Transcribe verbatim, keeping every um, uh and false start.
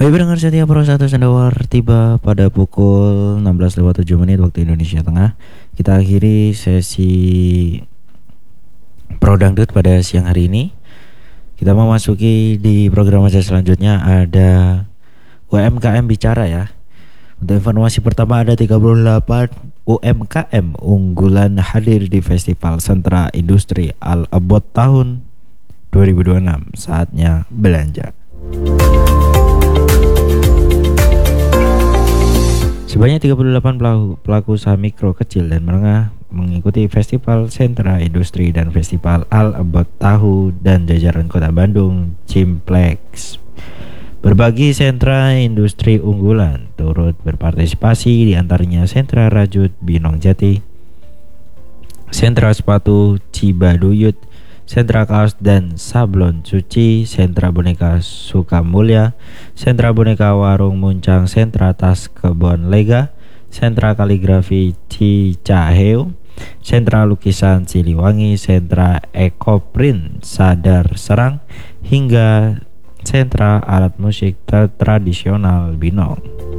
Baik pendengar setia Pro satu Sandawar tiba pada pukul enam belas lewat tujuh menit waktu Indonesia Tengah. Kita akhiri sesi Pro Dangdut pada siang hari ini. Kita memasuki di program acara selanjutnya ada U M K M bicara ya. Untuk informasi pertama ada tiga puluh delapan U M K M unggulan hadir di Festival Sentra Industri Al-Abbot tahun dua ribu dua puluh enam. Saatnya belanja. Sebanyak tiga puluh delapan pelaku, pelaku usaha mikro, kecil, dan menengah mengikuti Festival Sentra Industri dan Festival Al-Abbot Tahu dan jajaran Kota Bandung Cimplex. Berbagi sentra industri unggulan turut berpartisipasi, diantaranya Sentra Rajut Binong Jati, Sentra Sepatu Cibaduyut, Sentra Kaos dan Sablon Suci, Sentra Boneka Sukamulya, Sentra Boneka Warung Muncang, Sentra Tas Kebon Lega, Sentra Kaligrafi Cicaheu, Sentra Lukisan Siliwangi, Sentra Ekoprint Sadar Serang, hingga Sentra Alat Musik Tradisional Binong.